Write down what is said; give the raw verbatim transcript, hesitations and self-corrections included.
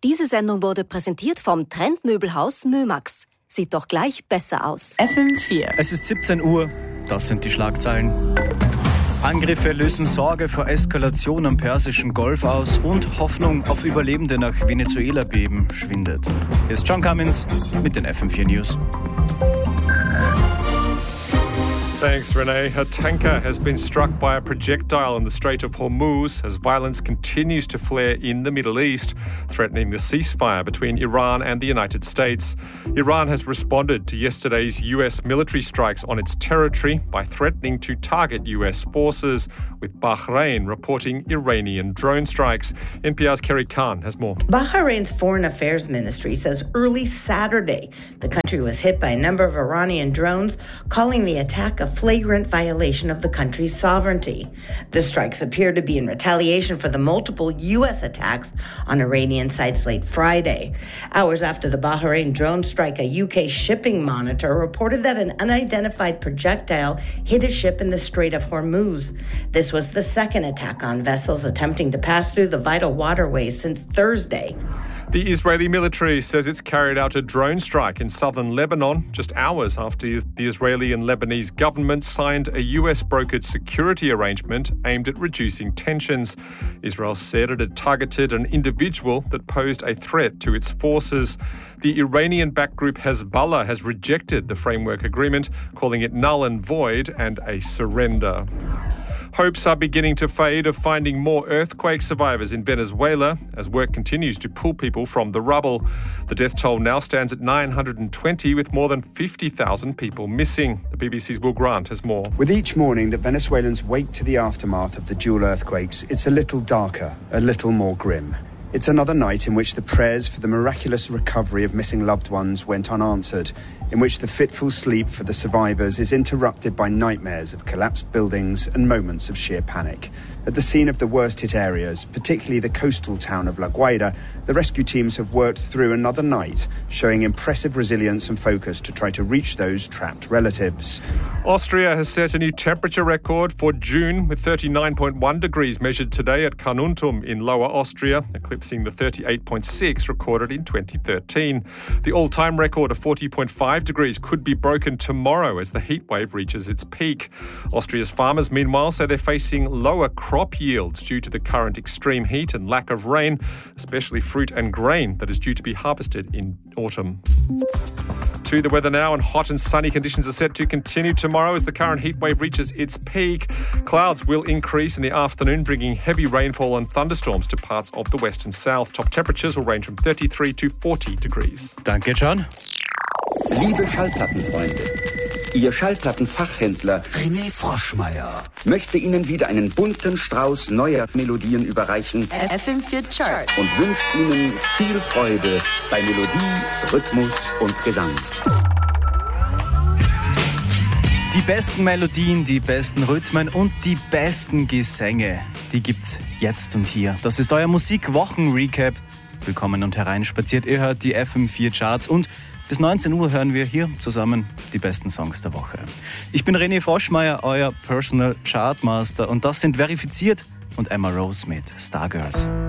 Diese Sendung wurde präsentiert vom Trendmöbelhaus Mömax. Sieht doch gleich besser aus. F M vier. Es ist siebzehn Uhr, das sind die Schlagzeilen. Angriffe lösen Sorge vor Eskalation am Persischen Golf aus und Hoffnung auf Überlebende nach Venezuela-Beben schwindet. Hier ist John Cummins mit den F M vier News. Thanks, Renee. A tanker has been struck by a projectile in the Strait of Hormuz as violence continues to flare in the Middle East, threatening the ceasefire between Iran and the United States. Iran has responded to yesterday's U S military strikes on its territory by threatening to target U S forces, with Bahrain reporting Iranian drone strikes. N P R's Kerry Khan has more. Bahrain's Foreign Affairs Ministry says early Saturday the country was hit by a number of Iranian drones, calling the attack a flagrant violation of the country's sovereignty. The strikes appear to be in retaliation for the multiple U S attacks on Iranian sites late Friday. Hours after the Bahrain drone strike, a U K shipping monitor reported that an unidentified projectile hit a ship in the Strait of Hormuz. This was the second attack on vessels attempting to pass through the vital waterways since Thursday. The Israeli military says it's carried out a drone strike in southern Lebanon just hours after the Israeli and Lebanese governments signed a U S-brokered security arrangement aimed at reducing tensions. Israel said it had targeted an individual that posed a threat to its forces. The Iranian-backed group Hezbollah has rejected the framework agreement, calling it null and void and a surrender. Hopes are beginning to fade of finding more earthquake survivors in Venezuela as work continues to pull people from the rubble. The death toll now stands at nine hundred twenty, with more than fifty thousand people missing. The B B C's Will Grant has more. With each morning that Venezuelans wake to the aftermath of the dual earthquakes, it's a little darker, a little more grim. It's another night in which the prayers for the miraculous recovery of missing loved ones went unanswered, in which the fitful sleep for the survivors is interrupted by nightmares of collapsed buildings and moments of sheer panic. At the scene of the worst-hit areas, particularly the coastal town of La Guaira, the rescue teams have worked through another night, showing impressive resilience and focus to try to reach those trapped relatives. Austria has set a new temperature record for June, with thirty-nine point one degrees measured today at Carnuntum in Lower Austria, eclipsing the thirty-eight point six recorded in twenty thirteen. The all-time record of forty point five degrees could be broken tomorrow as the heatwave reaches its peak. Austria's farmers, meanwhile, say they're facing lower crop yields due to the current extreme heat and lack of rain, especially fruit and grain that is due to be harvested in autumn. To the weather now, and hot and sunny conditions are set to continue tomorrow as the current heatwave reaches its peak. Clouds will increase in the afternoon, bringing heavy rainfall and thunderstorms to parts of the west and south. Top temperatures will range from thirty-three to forty degrees. Danke, John. Liebe Schallplattenfreunde, Ihr Schallplattenfachhändler René Froschmeier möchte Ihnen wieder einen bunten Strauß neuer Melodien überreichen F M vier Charts und wünscht Ihnen viel Freude bei Melodie, Rhythmus und Gesang. Die besten Melodien, die besten Rhythmen und die besten Gesänge, die gibt's jetzt und hier. Das ist euer Musikwochen-Recap. Willkommen und hereinspaziert. Ihr hört die F M vier Charts und bis neunzehn Uhr hören wir hier zusammen die besten Songs der Woche. Ich bin René Froschmeier, euer Personal Chartmaster, und das sind Verifiziert und Emma Rose mit Stargirls.